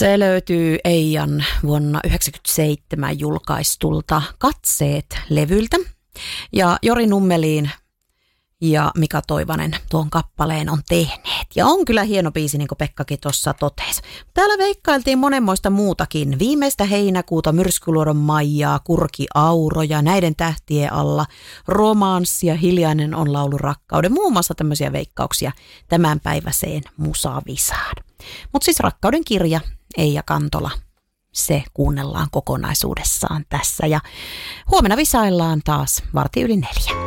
Se löytyy Eijan vuonna 1997 julkaistulta Katseet-levyltä. Ja Jori Nummelin ja Mika Toivanen tuon kappaleen on tehneet. Ja on kyllä hieno biisi, niin kuin Pekkakin tuossa totesi. Täällä veikkailtiin monenmoista muutakin. Viimeistä heinäkuuta, Myrskyluodon Maijaa, Kurki Auroja, Näiden tähtien alla, Romanssi ja Hiljainen on laulu rakkauden. Muun muassa tämmöisiä veikkauksia tämänpäiväiseen musavisaan. Mutta siis Rakkauden kirja, Eija Kantola, se kuunnellaan kokonaisuudessaan tässä. Ja huomenna visaillaan taas 3:45.